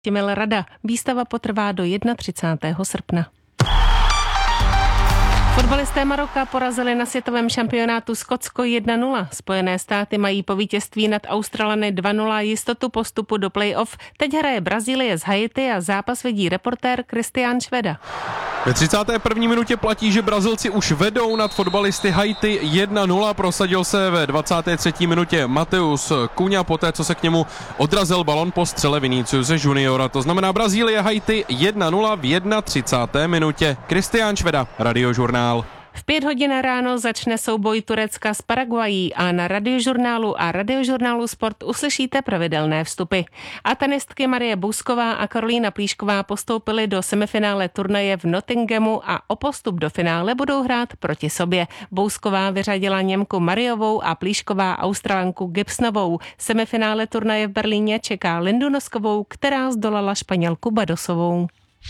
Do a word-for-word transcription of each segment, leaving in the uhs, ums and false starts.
Těmil Rada. Výstava potrvá do třicátého prvního srpna. Fotbalisté Maroka porazili na světovém šampionátu Skotsko jedna nula. Spojené státy mají po vítězství nad Australany dva nula jistotu postupu do play-off. Teď hraje Brazílie z Haiti a zápas vedí reportér Kristián Šveda. Ve třicáté první minutě platí, že Brazilci už vedou nad fotbalisty Haiti jedna nula. Prosadil se ve dvacáté třetí minutě Mateus Cunha, poté co se k němu odrazil balon po střele Viniciuse Juniora. To znamená Brazílie Haiti jedna nula v třicáté první minutě. Kristián Šveda, Radiožurnál. V pět hodin ráno začne souboj Turecka s Paraguají a na Radiožurnálu a Radiožurnálu Sport uslyšíte pravidelné vstupy. A tenistky Marie Bousková a Karolína Plíšková postoupily do semifinále turnaje v Nottinghamu a o postup do finále budou hrát proti sobě. Bousková vyřadila Němku Mariovou a Plíšková Australanku Gibsonovou. Semifinále turnaje v Berlíně čeká Lindu Noskovou, která zdolala Španělku Badosovou.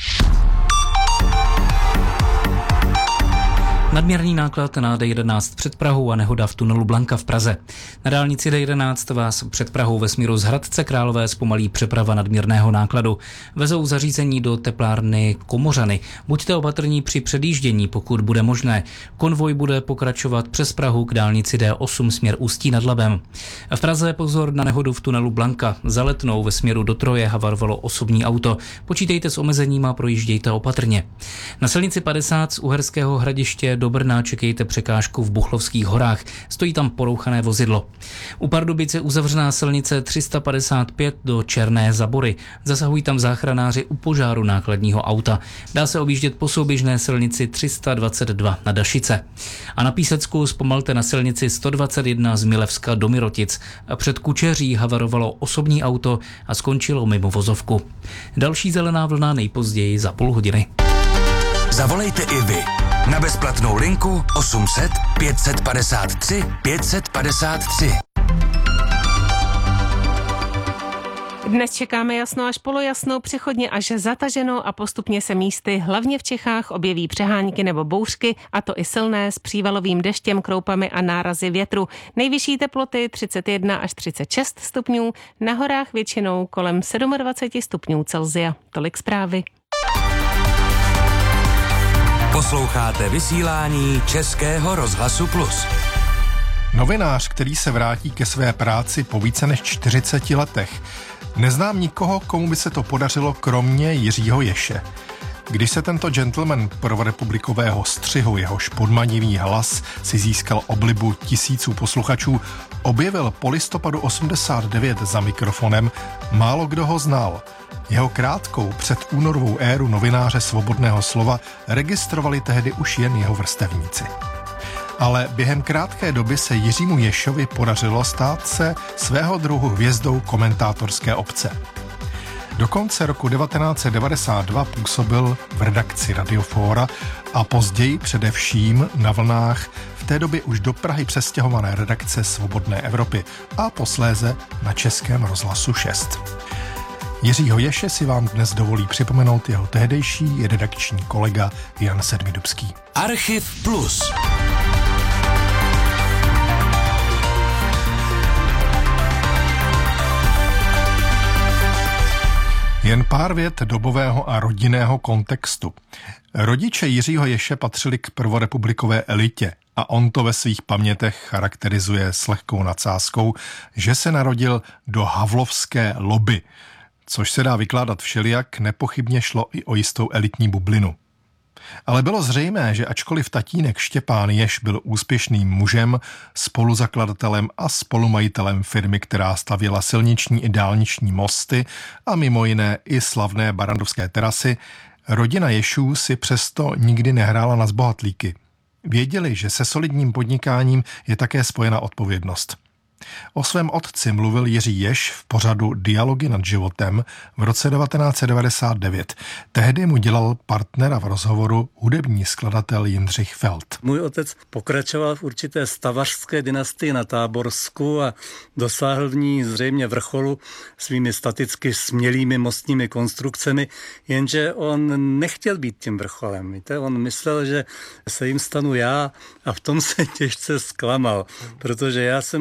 Nadměrný náklad na D jedenáct před Prahou a nehoda v tunelu Blanka v Praze. Na dálnici D jedenáct vás před Prahou ve směru z Hradce Králové zpomalí přeprava nadměrného nákladu. Vezou zařízení do teplárny Komořany. Buďte opatrní při předjíždění, pokud bude možné. Konvoj bude pokračovat přes Prahu k dálnici D osm směr Ústí nad Labem. V Praze pozor na nehodu v tunelu Blanka. Za Letnou ve směru do Troje havarovalo osobní auto. Počítejte s omezením a projíždějte opatrně. Na silnici padesát z Uherského Hradiště do Brna čekejte překážku v Buchlovských horách. Stojí tam porouchané vozidlo. U Pardubic je uzavřená silnice tři sta padesát pět do Černé Zabory. Zasahují tam záchranáři u požáru nákladního auta. Dá se objíždět po souběžné silnici tři sta dvacet dva na Dašice. A na Písecku zpomalte na silnici sto dvacet jedna z Milevska do Mirotic. A před Kučeří havarovalo osobní auto a skončilo mimo vozovku. Další zelená vlna nejpozději za půl hodiny. Zavolejte i vy na bezplatnou linku osm set pět set padesát tři pět set padesát tři. Dnes čekáme jasno až polojasno, přechodně až zataženo a postupně se místy, hlavně v Čechách, objeví přehánky nebo bouřky, a to i silné s přívalovým deštěm, kroupami a nárazy větru. Nejvyšší teploty třicet jedna až třicet šest stupňů, na horách většinou kolem dvacet sedm stupňů Celsia. Tolik zprávy. Posloucháte vysílání Českého rozhlasu Plus. Novinář, který se vrátí ke své práci po více než čtyřiceti letech. Neznám nikoho, komu by se to podařilo kromě Jiřího Ješe. Když se tento gentleman prvorepublikového střihu, jehož podmanivý hlas si získal oblibu tisíců posluchačů, objevil po listopadu osmdesát devět za mikrofonem, málo kdo ho znal. Jeho krátkou předúnorovou éru novináře svobodného slova registrovali tehdy už jen jeho vrstevníci. Ale během krátké doby se Jiřímu Ješovi podařilo stát se svého druhu hvězdou komentátorské obce. Do konce roku devatenáct set devadesát dva působil v redakci Radiofóra a později především na vlnách v té době už do Prahy přestěhované redakce Svobodné Evropy a posléze na Českém rozhlasu šest. Jiřího Ješe si vám dnes dovolí připomenout jeho tehdejší redakční kolega Jan Sedmidubský. Archiv Plus. Jen pár vět dobového a rodinného kontextu. Rodiče Jiřího Ješe patřili k prvorepublikové elitě a on to ve svých pamětech charakterizuje s lehkou nadsázkou, že se narodil do havlovské lobby, což se dá vykládat všelijak, nepochybně šlo i o jistou elitní bublinu. Ale bylo zřejmé, že ačkoliv tatínek Štěpán Ješ byl úspěšným mužem, spoluzakladatelem a spolumajitelem firmy, která stavěla silniční i dálniční mosty a mimo jiné i slavné barandovské terasy, rodina Ješů si přesto nikdy nehrála na zbohatlíky. Věděli, že se solidním podnikáním je také spojena odpovědnost. O svém otci mluvil Jiří Ješ v pořadu Dialogy nad životem v roce devatenáct set devadesát devět. Tehdy mu dělal partnera v rozhovoru hudební skladatel Jindřich Feld. Můj otec pokračoval v určité stavařské dynastii na Táborsku a dosáhl v ní zřejmě vrcholu svými staticky smělými mostními konstrukcemi, jenže on nechtěl být tím vrcholem. Víte? On myslel, že se jim stanu já, a v tom se těžce zklamal, protože já jsem už od dětství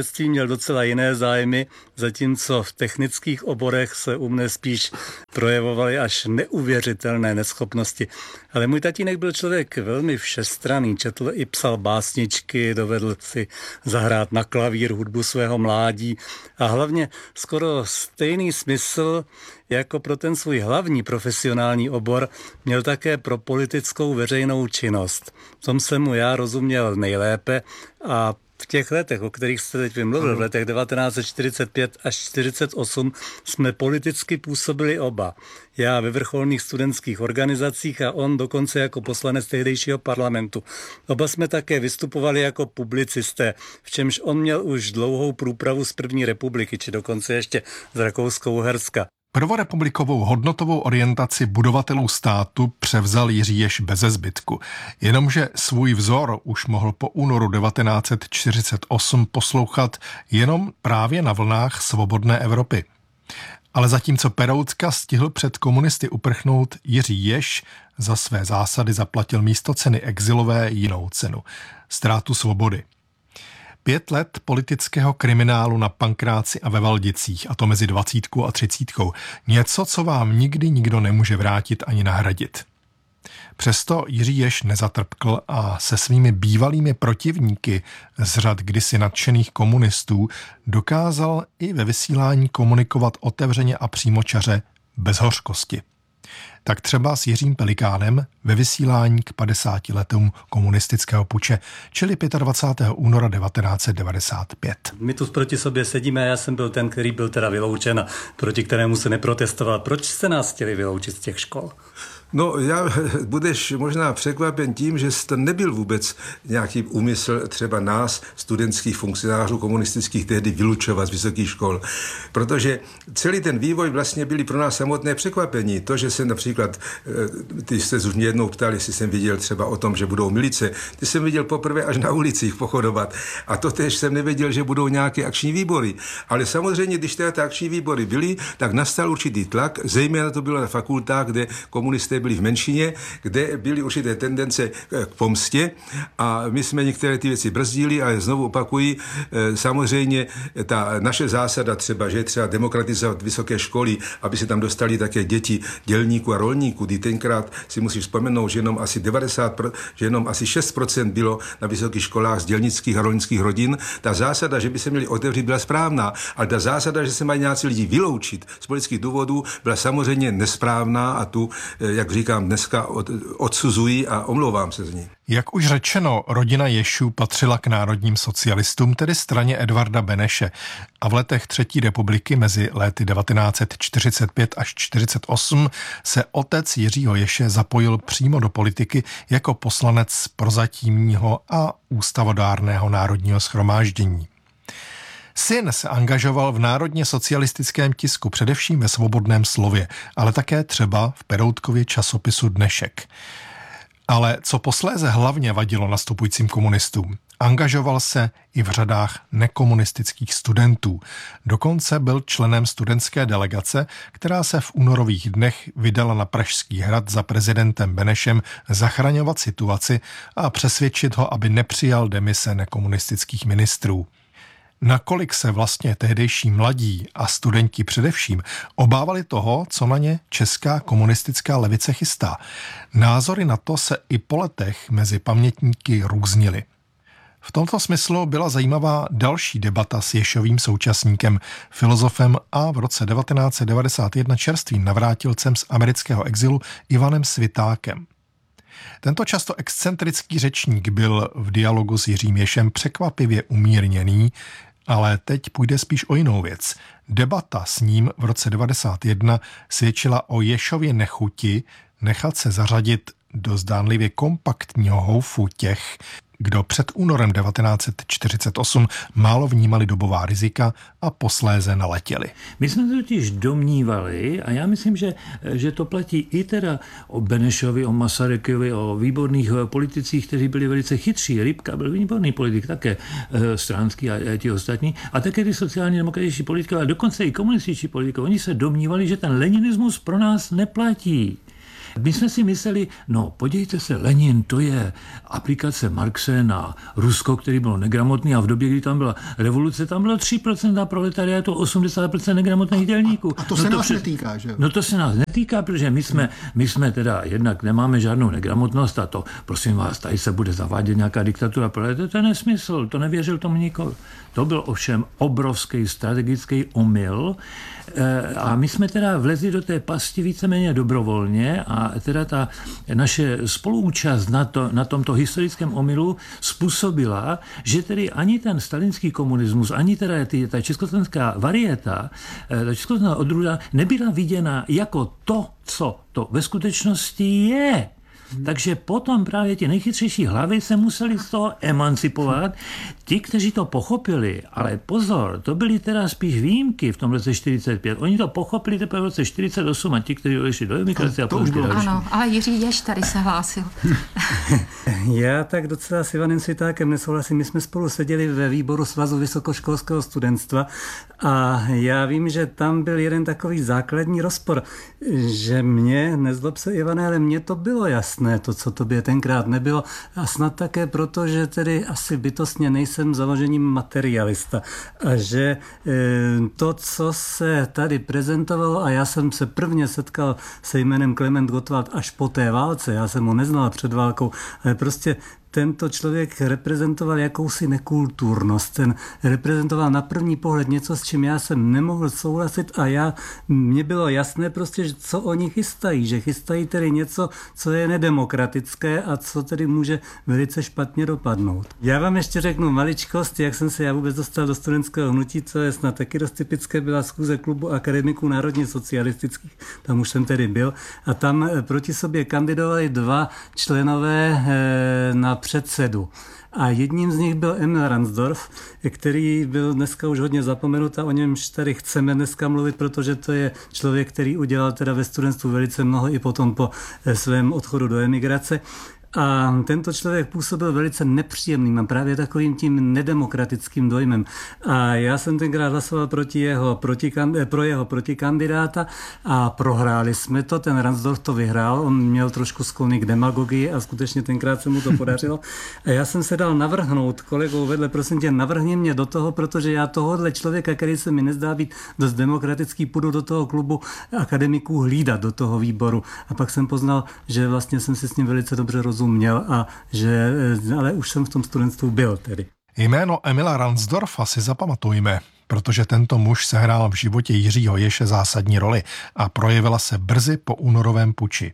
dětství měl docela jiné zájmy, zatímco v technických oborech se u mne spíš projevovaly až neuvěřitelné neschopnosti. Ale můj tatínek byl člověk velmi všestranný, četl i psal básničky, dovedl si zahrát na klavír hudbu svého mládí a hlavně skoro stejný smysl jako pro ten svůj hlavní profesionální obor měl také pro politickou veřejnou činnost. V tom jsem mu já rozuměl nejlépe a v těch letech, o kterých jste teď vymluvil, v letech devatenáct set čtyřicet pět až čtyřicet osm jsme politicky působili oba. Já ve vrcholných studentských organizacích a on dokonce jako poslanec tehdejšího parlamentu. Oba jsme také vystupovali jako publicisté, v čemž on měl už dlouhou průpravu z první republiky, či dokonce ještě z Rakousko-Uherska. Prvorepublikovou hodnotovou orientaci budovatelů státu převzal Jiří Ješ beze zbytku, jenomže svůj vzor už mohl po únoru devatenáct set čtyřicet osm poslouchat jenom právě na vlnách svobodné Evropy. Ale zatímco Peroutka stihl před komunisty uprchnout, Jiří Ješ za své zásady zaplatil místo ceny exilové jinou cenu – ztrátu svobody. Pět let politického kriminálu na Pankráci a ve Valdicích, a to mezi dvacítkou a třicítkou. Něco, co vám nikdy nikdo nemůže vrátit ani nahradit. Přesto Jiří Ješ nezatrpkl a se svými bývalými protivníky z řad kdysi nadšených komunistů dokázal i ve vysílání komunikovat otevřeně a přímočaře bez hořkosti. Tak třeba s Jiřím Pelikánem ve vysílání k padesáti letům komunistického puče, čili dvacátého pátého února devatenáct set devadesát pět. My tu proti sobě sedíme a já jsem byl ten, který byl teda vyloučen a proti kterému se neprotestoval. Proč jste nás chtěli vyloučit z těch škol? No, já, budeš možná překvapen tím, že to nebyl vůbec nějaký úmysl třeba nás, studentských funkcionářů komunistických, tehdy vylučovat z vysokých škol. Protože celý ten vývoj vlastně byly pro nás samotné překvapení. To, že jsem například, ty jste už mě jednou ptali, jestli jsem viděl třeba o tom, že budou milice, ty jsem viděl poprvé až na ulicích pochodovat. A to tež jsem nevěděl, že budou nějaké akční výbory. Ale samozřejmě, když ty akční výbory byly, tak nastal určitý tlak, zejména to bylo na fakultách, kde komunisté byli v menšině, kde byly určité tendence k pomstě a my jsme některé ty věci brzdili, ale znovu opakuji, samozřejmě ta naše zásada třeba, že je třeba demokratizovat vysoké školy, aby se tam dostali také děti dělníků a rolníků, kdy tenkrát si musíš vzpomenout, že jenom asi devadesát, že jenom asi šest procent bylo na vysokých školách z dělnických a rolnických rodin. Ta zásada, že by se měli otevřít, byla správná, ale ta zásada, že se mají nějací lidi vyloučit z politických důvodů, byla samozřejmě nesprávná a tu, jak říkám, dneska od, odsuzují a omlouvám se z ní. Jak už řečeno, rodina Ješů patřila k národním socialistům, tedy straně Edvarda Beneše, a v letech třetí republiky mezi léty devatenáct set čtyřicet pět až čtyřicet osm se otec Jiřího Ješe zapojil přímo do politiky jako poslanec prozatímního a ústavodárného národního shromáždění. Syn se angažoval v národně socialistickém tisku, především ve Svobodném slově, ale také třeba v Peroutkově časopisu Dnešek. Ale co posléze hlavně vadilo nastupujícím komunistům, angažoval se i v řadách nekomunistických studentů. Dokonce byl členem studentské delegace, která se v únorových dnech vydala na Pražský hrad za prezidentem Benešem zachraňovat situaci a přesvědčit ho, aby nepřijal demise nekomunistických ministrů. Nakolik se vlastně tehdejší mladí a studenti především obávali toho, co na ně česká komunistická levice chystá. Názory na to se i po letech mezi pamětníky různily. V tomto smyslu byla zajímavá další debata s Ješovým současníkem, filozofem a v roce devatenáct set devadesát jedna čerstvým navrátilcem z amerického exilu Ivanem Svitákem. Tento často excentrický řečník byl v dialogu s Jiřím Ješem překvapivě umírněný, ale teď půjde spíš o jinou věc. Debata s ním v roce devadesát jedna svědčila o Ješově nechuti nechat se zařadit do zdánlivě kompaktního houfu těch, kdo před únorem devatenáct set čtyřicet osm málo vnímali dobová rizika a posléze naletěli. My jsme se totiž domnívali, a já myslím, že, že to platí i teda o Benešovi, o Masarykovi, o výborných politicích, kteří byli velice chytří. Rybka byl výborný politik, také Stránský a, a ti ostatní, a také ty sociálně demokratičtí politikové, a dokonce i komunističtí politikové. Oni se domnívali, že ten leninismus pro nás neplatí. My jsme si mysleli, no podívejte se, Lenin, to je aplikace Marxe na Rusko, který bylo negramotný a v době, kdy tam byla revoluce, tam bylo tři procenta proletariátu, osmdesát procent negramotných dělníků. A to no se to nás před... netýká, že? No to se nás netýká, protože my jsme, my jsme teda jednak nemáme žádnou negramotnost a to, prosím vás, tady se bude zavádět nějaká diktatura, protože to je nesmysl, to nevěřil tomu nikdo. To byl ovšem obrovský strategický omyl a my jsme teda vlezli do té pasti víceméně dobrovolně a teda ta naše spoluúčast na, to, na tomto historickém omylu způsobila, že tedy ani ten stalinský komunismus, ani teda ty, ta československá varieta, ta československá odrůda nebyla viděna jako to, co to ve skutečnosti je. Takže potom právě ti nejchytřejší hlavy se museli z toho emancipovat. Ti, kteří to pochopili, ale pozor, to byly teda spíš výjimky v tom roce čtyřicet pět. Oni to pochopili teprve v roce čtyřicet osm a ti, kteří odešli do emigrace a potom další. Ano, ale Jiří Ješ tady se hlásil. Já tak docela s Ivanem Svitákem nesouhlasím. My jsme spolu seděli ve výboru Svazu vysokoškolského studentstva a já vím, že tam byl jeden takový základní rozpor, že mě, nezlob se Ivane, ale mně to bylo jasné, to, co tobě tenkrát nebylo a snad také proto, že tedy asi bytostně nejsem založením materialista a že e, to, co se tady prezentovalo a já jsem se prvně setkal se jménem Klement Gottwald až po té válce, já jsem ho neznal před válkou, ale prostě tento člověk reprezentoval jakousi nekulturnost. Ten reprezentoval na první pohled něco, s čím já jsem nemohl souhlasit a já, mně bylo jasné prostě, že co oni chystají, že chystají tedy něco, co je nedemokratické a co tedy může velice špatně dopadnout. Já vám ještě řeknu maličkost, jak jsem se já vůbec dostal do studentského hnutí, co je snad taky dost typické, byla schůze klubu akademiků národně socialistických, tam už jsem tedy byl a tam proti sobě kandidovali dva členové na předsedu. A jedním z nich byl Emil Ransdorf, který byl dneska už hodně zapomenut a o němž tady chceme dneska mluvit, protože to je člověk, který udělal teda ve studentstvu velice mnoho i potom po svém odchodu do emigrace. A tento člověk působil velice nepříjemným a právě takovým tím nedemokratickým dojmem. A já jsem tenkrát hlasoval proti jeho, proti, pro jeho protikandidáta a prohráli jsme to. Ten Ransdorf to vyhrál, on měl trošku sklony k demagogii a skutečně tenkrát se mu to podařilo. A já jsem se dal navrhnout kolegou vedle, prosím tě, navrhni mě do toho, protože já tohohle člověka, který se mi nezdá být dost demokratický, půjdu do toho klubu akademiků hlídat, do toho výboru. A pak jsem poznal, že vlastně jsem si s ním velice dobře rozuměl. Měl a že, ale už jsem v tom studentstvu byl tedy. Jméno Emila Ransdorfa si zapamatujme, protože tento muž sehrál v životě Jiřího Ješe zásadní roli a projevila se brzy po únorovém puči.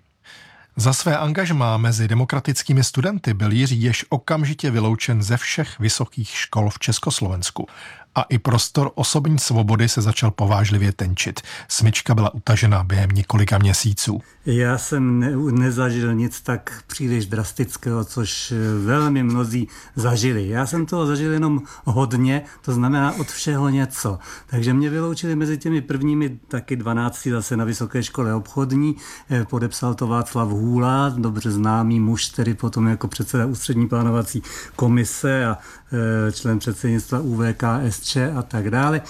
Za své angažmá mezi demokratickými studenty byl Jiří Ješ okamžitě vyloučen ze všech vysokých škol v Československu. A i prostor osobní svobody se začal povážlivě tenčit. Smyčka byla utažena během několika měsíců. Já jsem ne, nezažil nic tak příliš drastického, což velmi mnozí zažili. Já jsem toho zažil jenom hodně, to znamená od všeho něco. Takže mě vyloučili mezi těmi prvními taky dvanácti zase na Vysoké škole obchodní. Podepsal to Václav Hůla, dobře známý muž, který potom jako předseda ústřední plánovací komise a člen předsednictva U V K S Č a tak dále.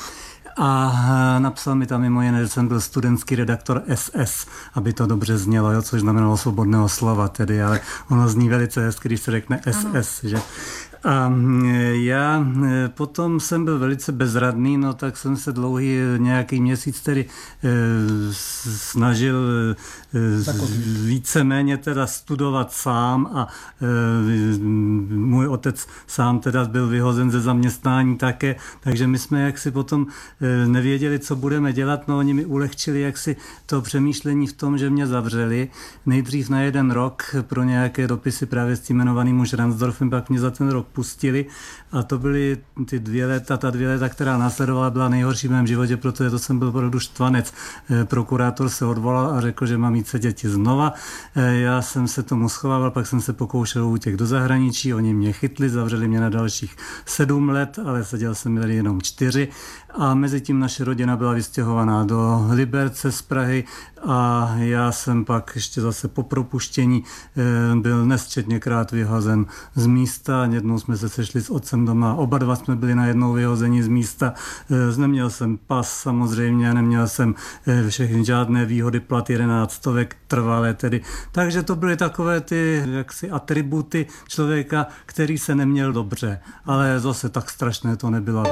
A napsal mi tam mimo jiné, že jsem byl studentský redaktor S S, aby to dobře znělo, jo, což znamenalo svobodného slova tedy, ale ono zní velice hezky, když se řekne S S, že? A já potom jsem byl velice bezradný, no tak jsem se dlouhý nějaký měsíc tedy snažil víceméně teda studovat sám a můj otec sám teda byl vyhozen ze zaměstnání také, takže my jsme jaksi potom nevěděli, co budeme dělat, no oni mi ulehčili jaksi to přemýšlení v tom, že mě zavřeli nejdřív na jeden rok pro nějaké dopisy právě s tím jmenovaným už Ransdorfem, pak mě za ten rok pustili a to byly ty dvě léta, ta dvě léta, která následovala, byla nejhorší v mém životě, protože to jsem byl opravdu štvanec. Prokurátor se odvolal a řekl, že mám jít sedět znova. Já jsem se tomu schovával, pak jsem se pokoušel utěct do zahraničí, oni mě chytli, zavřeli mě na dalších sedm let, ale seděl jsem tady jenom čtyři a mezi tím naše rodina byla vystěhovaná do Liberce z Prahy a já jsem pak ještě zase po propuštění byl nesčetněkrát vyhazen z místa, jednou jsme se sešli s otcem doma, oba dva jsme byli najednou vyhozeni z místa, neměl jsem pas samozřejmě, neměl jsem všechny žádné výhody, plat jedenáctovek trvalé tedy, takže to byly takové ty jaksi atributy člověka, který se neměl dobře, ale zase tak strašné to nebylo.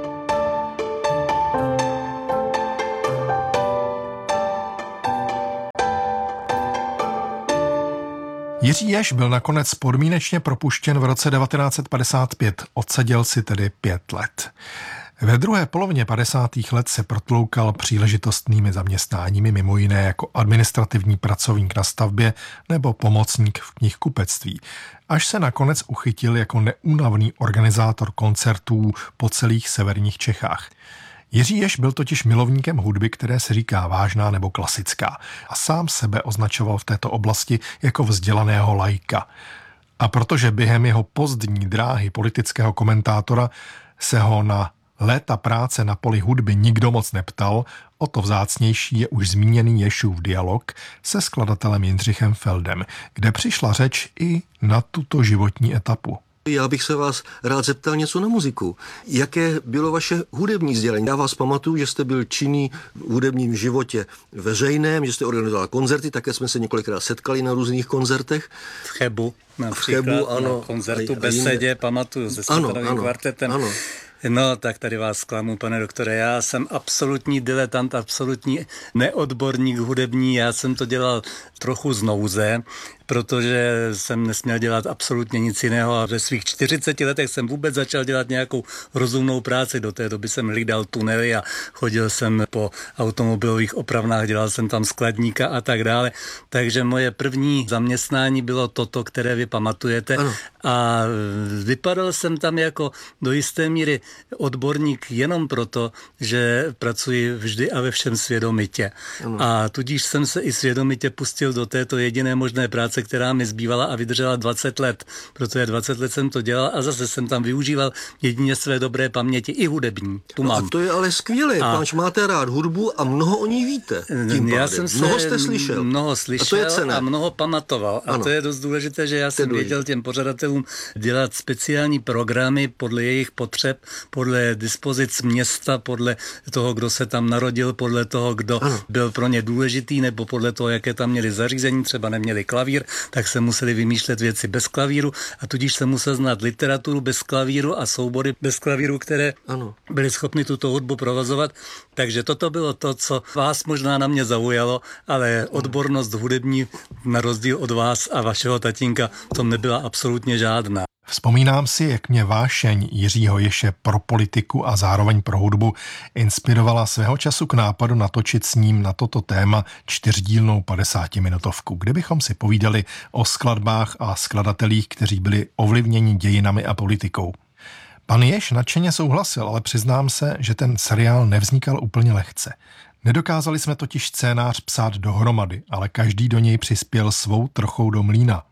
Jiří Ješ byl nakonec podmínečně propuštěn v roce devatenáct set padesát pět, odseděl si tedy pět let. Ve druhé polovině padesátých let se protloukal příležitostnými zaměstnáními, mimo jiné jako administrativní pracovník na stavbě nebo pomocník v knihkupectví, až se nakonec uchytil jako neúnavný organizátor koncertů po celých severních Čechách. Jiří Ješ byl totiž milovníkem hudby, které se říká vážná nebo klasická, a sám sebe označoval v této oblasti jako vzdělaného laika. A protože během jeho pozdní dráhy politického komentátora se ho na léta práce na poli hudby nikdo moc neptal, o to vzácnější je už zmíněný Ješův dialog se skladatelem Jindřichem Feldem, kde přišla řeč i na tuto životní etapu. Já bych se vás rád zeptal něco na muziku. Jaké bylo vaše hudební sdělení? Já vás pamatuju, že jste byl činný v hudebním životě veřejném, že jste organizoval koncerty, také jsme se několikrát setkali na různých koncertech. V Chebu například, v Chebu, ano, na koncertu a, a Besedě, pamatuju, se Světovým kvartetem. Ano. No, tak tady vás zklamu, pane doktore, já jsem absolutní diletant, absolutní neodborník hudební, já jsem to dělal trochu z nouze, protože jsem nesměl dělat absolutně nic jiného a ve svých čtyřiceti letech jsem vůbec začal dělat nějakou rozumnou práci. Do té doby jsem hlídal tunely a chodil jsem po automobilových opravnách, dělal jsem tam skladníka a tak dále. Takže moje první zaměstnání bylo toto, které vy pamatujete. Ano. A vypadal jsem tam jako do jisté míry odborník jenom proto, že pracuji vždy a ve všem svědomitě. Ano. A tudíž jsem se i svědomitě pustil do této jediné možné práce, která mi zbývala a vydržela dvacet let, protože dvacet let jsem to dělal a zase jsem tam využíval jedině své dobré paměti, i hudební. Tu mám. No a to je ale skvělé, páč máte rád hudbu a mnoho o ní víte. Tím Já pádem. jsem se mnoho jste slyšel. Mnoho slyšel a, to je cené. A mnoho pamatoval. A ano. To je dost důležité, že já jsem věděl těm pořadatelům dělat speciální programy podle jejich potřeb, podle dispozic města, podle toho, kdo se tam narodil, podle toho, kdo ano. byl pro ně důležitý, nebo podle toho, jaké tam měli zařízení, třeba neměli klavír, tak se museli vymýšlet věci bez klavíru a tudíž se musel znát literaturu bez klavíru a soubory bez klavíru, které ano. byly schopny tuto hudbu provozovat. Takže toto bylo to, co vás možná na mě zaujalo, ale odbornost hudební na rozdíl od vás a vašeho tatínka v tom nebyla absolutně žádná. Vzpomínám si, jak mě vášeň Jiřího Ješe pro politiku a zároveň pro hudbu inspirovala svého času k nápadu natočit s ním na toto téma čtyřdílnou padesátiminutovku, kde bychom si povídali o skladbách a skladatelích, kteří byli ovlivněni dějinami a politikou. Pan Ješ nadšeně souhlasil, ale přiznám se, že ten seriál nevznikal úplně lehce. Nedokázali jsme totiž scénář psát dohromady, ale každý do něj přispěl svou trochou do mlýna.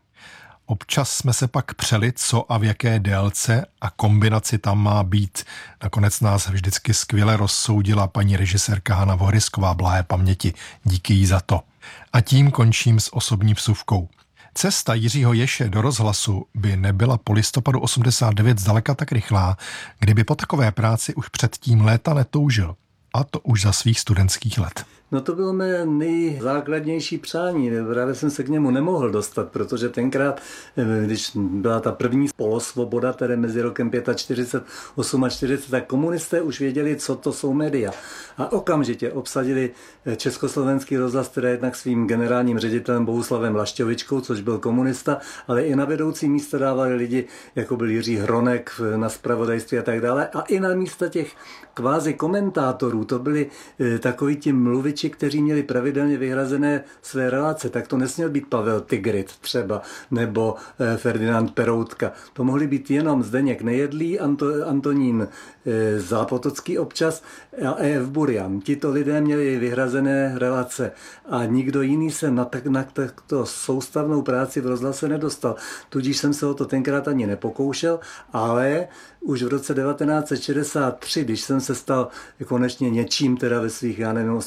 Občas jsme se pak přeli, co a v jaké délce a kombinaci tam má být. Nakonec nás vždycky skvěle rozsoudila paní režisérka Hana Vohrysková, blahé paměti. Díky jí za to. A tím končím s osobní vsuvkou. Cesta Jiřího Ješe do rozhlasu by nebyla po listopadu osmdesát devět zdaleka tak rychlá, kdyby po takové práci už předtím léta netoužil. A to už za svých studentských let. No to bylo mé nejzákladnější přání. Právě jsem se k němu nemohl dostat, protože tenkrát, když byla ta první polosvoboda, tedy mezi rokem čtyřicet pět a čtyřicet osm, tak komunisté už věděli, co to jsou média. A okamžitě obsadili Československý rozhlas, teda jednak svým generálním ředitelem Bohuslavem Lašťovičkou, což byl komunista, ale i na vedoucí místa dávali lidi, jako byl Jiří Hronek na zpravodajství a tak dále. A i na místa těch kvázi komentátorů, to byli takoví ti mluviči, kteří měli pravidelně vyhrazené své relace. Tak to nesměl být Pavel Tigrit třeba, nebo Ferdinand Peroutka. To mohli být jenom Zdeněk Nejedlý, Anto, Antonín Zápotocký občas a E F Burian. Tito lidé měli vyhrazené relace a nikdo jiný se na, tak, na takto soustavnou práci v rozhlase nedostal. Tudíž jsem se o to tenkrát ani nepokoušel, ale už v roce devatenáct set šedesát tři, když jsem se stal konečně něčím, teda ve svých, já nevím,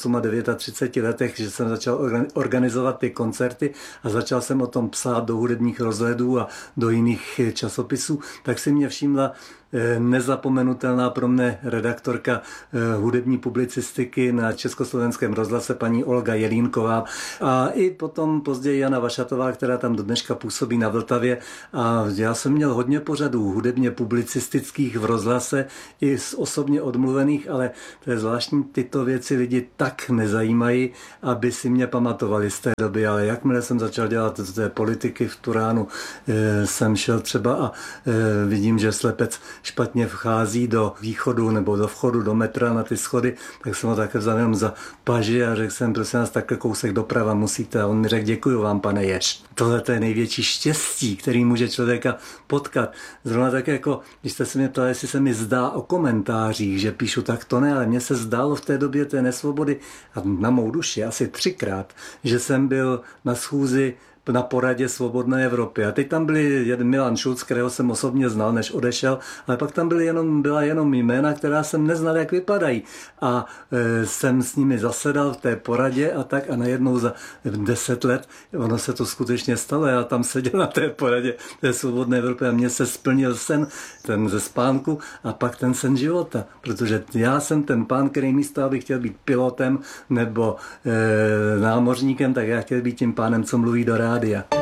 třiceti pěti letech, že jsem začal organizovat ty koncerty a začal jsem o tom psát do hudebních rozhledů a do jiných časopisů, tak si mě všimla nezapomenutelná pro mne redaktorka hudební publicistiky na Československém rozhlase paní Olga Jelínková a i potom později Jana Vašatová, která tam do dneška působí na Vltavě. A já jsem měl hodně pořadů hudebně publicistických v rozhlase i z osobně odmluvených, ale to je zvláštní, tyto věci lidi tak nezajímají, aby si mě pamatovali z té doby, ale jakmile jsem začal dělat z té politiky v Turánu, jsem šel třeba a vidím, že slepec špatně vchází do východu nebo do vchodu do metra na ty schody, tak jsem ho také vzal jenom za paži a řekl jsem, prosím vás, takhle kousek doprava musíte. A on mi řekl, děkuju vám, pane Jež. Tohle to je největší štěstí, který může člověka potkat. Zrovna tak jako, když jste se mě ptali, jestli se mi zdá o komentářích, že píšu, tak to ne, ale mně se zdálo v té době té nesvobody a na mou duši asi třikrát, že jsem byl na schůzi na poradě Svobodné Evropy. A teď tam byli jeden Milan Šulc, kterého jsem osobně znal, než odešel, ale pak tam byly jenom, byla jenom jména, která jsem neznal, jak vypadají. A e, jsem s nimi zasedal v té poradě a tak a najednou za deset let, ono se to skutečně stalo, já tam seděl na té poradě té Svobodné Evropy a mně se splnil sen, ten ze spánku a pak ten sen života, protože já jsem ten pán, který místo, aby chtěl být pilotem nebo e, námořníkem, tak já chtěl být tím pánem, co mluví do rádia.